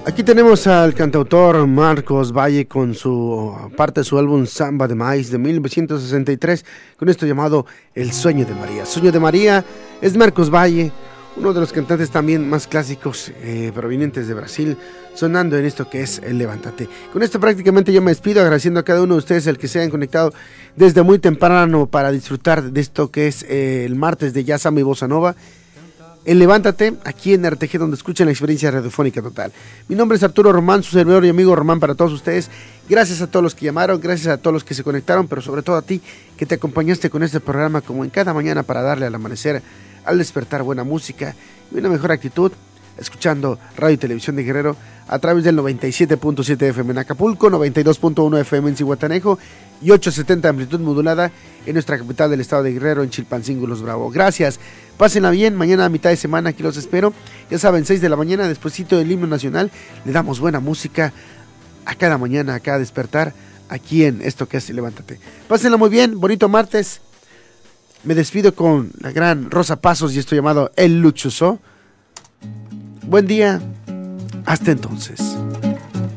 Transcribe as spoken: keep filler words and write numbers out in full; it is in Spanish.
Aquí tenemos al cantautor Marcos Valle con su parte de su álbum Samba de Maíz de mil novecientos sesenta y tres, con esto llamado El Sueño de María. Sueño de María es Marcos Valle, uno de los cantantes también más clásicos eh, provenientes de Brasil, sonando en esto que es el Levántate. Con esto prácticamente yo me despido, agradeciendo a cada uno de ustedes el que se hayan conectado desde muy temprano para disfrutar de esto que es eh, el martes de Jazz, Samba y Bossa Nova. El Levántate, aquí en R T G, donde escuchan la experiencia radiofónica total. Mi nombre es Arturo Román, su servidor y amigo Román para todos ustedes. Gracias a todos los que llamaron, gracias a todos los que se conectaron, pero sobre todo a ti que te acompañaste con este programa como en cada mañana para darle al amanecer, al despertar, buena música y una mejor actitud, escuchando Radio y Televisión de Guerrero a través del noventa y siete punto siete F M en Acapulco, noventa y dos punto uno F M en Zihuatanejo y ochocientos setenta amplitud modulada en nuestra capital del estado de Guerrero, en Chilpancingo, Los Bravo. Gracias, pásenla bien, mañana a mitad de semana aquí los espero, ya saben, seis de la mañana, despuesito del himno nacional, le damos buena música a cada mañana, a cada despertar, aquí en esto que es Levántate. Pásenla muy bien, bonito martes, me despido con la gran Rosa Pasos y esto llamado El Luxuso. Buen día, hasta entonces.